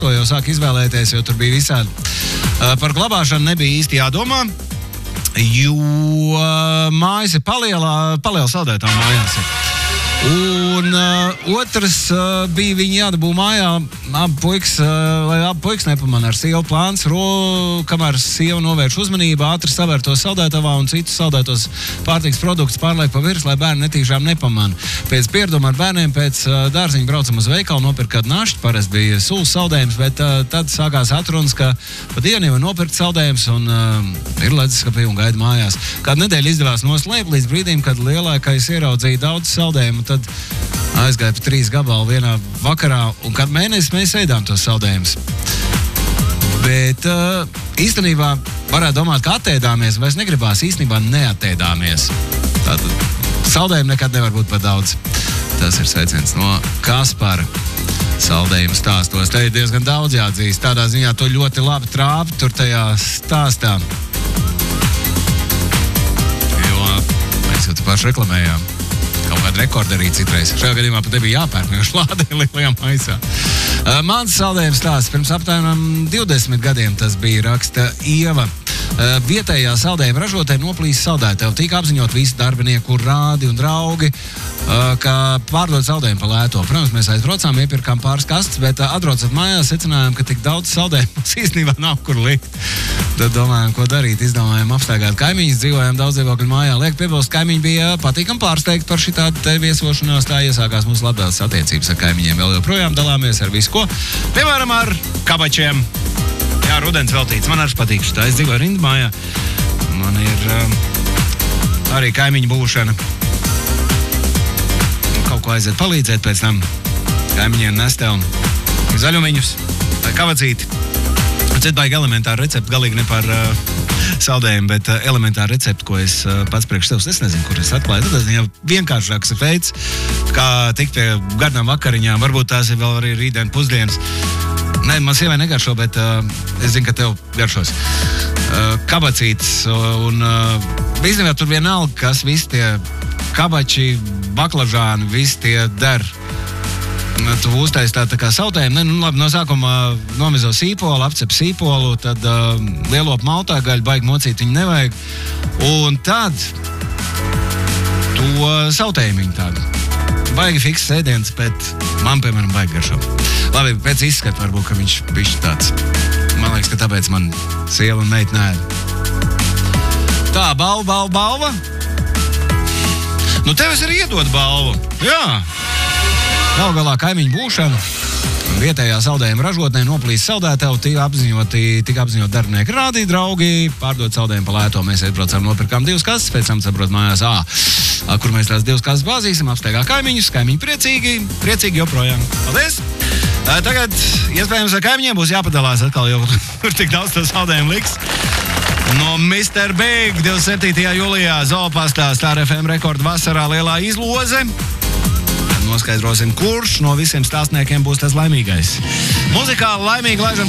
to jau sāk izvēlēties, jo tur bija visādi. Par glabāšanu nebija īsti jādomā, jo mājas ir paliela saldētā mājās. Un otrs bija viņi jādabū mājā, lai abi puikas nepamana ar sievu plāns, kamēr sieva novērš uzmanību, ātri savēr to saldētavā un citus saldētos pārtikas produktus pārliek pa virs, lai bērni netīšām nepamana. Pēc piereduma ar bērniem pēc dārziņa braucam uz veikalu, nopirkt kādu našķi, parasti bija sūs saldējums, bet tad sākās atrunas, ka pa dienu jau nopirkt saldējums un ir leduskapī un gaida mājās. Kādu nedēļu izdevās noslēpt līdz brīdim, kad lielākais ieraudzīja daudz saldējumu, tad aizgāja pa 3 gabalu vienā vakarā, un kad mēnesi mēs ēdām tos saldējumus. Bet īstenībā varētu domāt, ka atēdāmies, vai es negribās īstenībā neatēdāmies. Tātad saldējumi nekad nevar būt par daudz. Tas ir sveiciens no Kaspara saldējumu stāstos. Te ir diezgan daudz jāatzīst. Tādā ziņā to ļoti labi trāpi tur tajā stāstā. Jo mēs jau te paši reklamējām. Kaut kāda rekorda arī citreiz. Šajā gadījumā pat nebija jāpērk, jo šlādē lielajā maisā. Mans saldējums stāsts pirms aptēmam 20 gadiem tas bija, raksta Ieva. Vietējā saldējuma ražotē noplīs saldētavu. Tika apziņot visi darbinieku, rādi un draugi, ka pārdod saldējumu pa lēto. Protams, mēs aizbraucām, iepirkām pāris kastes, bet atbraucot mājās, secinājām, ka tik daudz saldējumu īstenībā nav kur likt. Tad domājām, ko darīt, izdomājām apstaigāt kaimiņus, dzīvojām daudzdzīvokļu mājā. Liek piebilst, kaimiņi bija patīkam pārsteigti par šitādu te viesošanos, tā iesākās mūsu labās attiecības ar kaimiņiem. Vēl joprojām dalāmies ar visu ko. Piemēram, ar kabačiem. Jā, rudens veltīts. Man arī patīk šitā. Es dzīvoju rindu mājā. Man ir arī kaimiņu būšana. Kaut ko aiziet palīdzēt pēc tam kaimiņiem nestē un zaļumiņus vai kavacīti. Cita baigi elementāra recepta, galīgi ne par saldējumu, bet elementāra recepta, ko es pats priekš tevis, es nezinu, kur es atklāju. Tas ir vienkāršāks veids, kā tikt pie garnām vakariņām. Varbūt tās ir vēl arī rītdien pusdienas. Nē, man sievai negaršo, bet es zinu, ka tev garšos. Kabacītes un īstenībā tur vienalga, kas visi tie kabači, baklažāni, visi tie der. Tu uztaisi tā kā sautējumu, labi, no sākuma nomizo sīpolu, apcep sīpolu, tad lielopu maltā gaļu, baigi mocīt viņu nevajag. Un tad to sautējumiņu tādu. Baigi fiks sēdiens, bet man, piemēram, baigi garšo. Labi, pēc izskata varbūt, ka viņš bišķi tāds. Man liekas, ka tāpēc man sieva un meita neēd. Tā, balva. Nu, tev es arī iedod balvu. Jā. Galu galā kaimiņu būšana, vietējā saldējuma ražotnē noplīs saldētavu, tika apziņot darbinieki, rādīja draugi, pārdod saldējumu pa lēto. Mēs aizbraucām, nopirkām 2 kastes, pēc tam saprot mājās, kur mēs tās 2 kastes bāzīsim, apsteigā kaimiņus, kaimiņi priecīgi joprojām. Paldies! Tagad, iespējams, ar kaimiņiem būs jāpadalās atkal, jo tur tik daudz to saldējumu liks. No Mr. Big 27. jūlijā Zoopastā Star FM rekordu vasarā lielā izloze. Noskaidrosim, kurš no visiem stāstniekiem būs tas laimīgais. Muzikāli laimīgi laižam